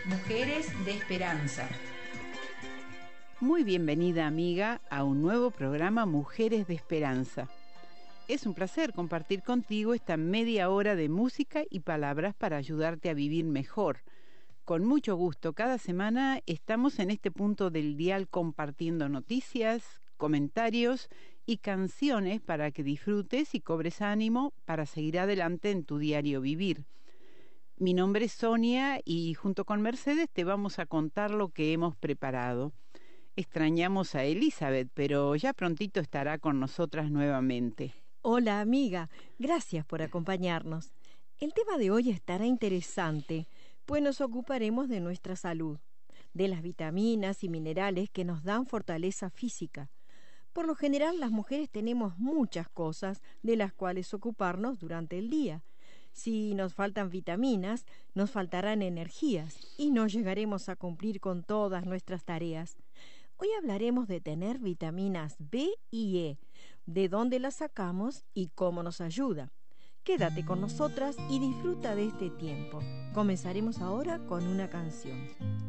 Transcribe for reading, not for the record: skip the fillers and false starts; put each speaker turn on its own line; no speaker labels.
Mujeres de Esperanza.
Muy bienvenida, amiga, a un nuevo programa Mujeres de Esperanza. Es un placer compartir contigo esta media hora de música y palabras para ayudarte a vivir mejor. Con mucho gusto, cada semana estamos en este punto del dial compartiendo noticias, comentarios y canciones para que disfrutes y cobres ánimo para seguir adelante en tu diario vivir. Mi nombre es Sonia y junto con Mercedes te vamos a contar lo que hemos preparado. Extrañamos a Elizabeth, pero ya prontito estará con nosotras nuevamente.
Hola, amiga. Gracias por acompañarnos. El tema de hoy estará interesante, pues nos ocuparemos de nuestra salud, de las vitaminas y minerales que nos dan fortaleza física. Por lo general, las mujeres tenemos muchas cosas de las cuales ocuparnos durante el día. Si nos faltan vitaminas, nos faltarán energías y no llegaremos a cumplir con todas nuestras tareas. Hoy hablaremos de tener vitaminas B y E, de dónde las sacamos y cómo nos ayuda. Quédate con nosotras y disfruta de este tiempo. Comenzaremos ahora con una canción.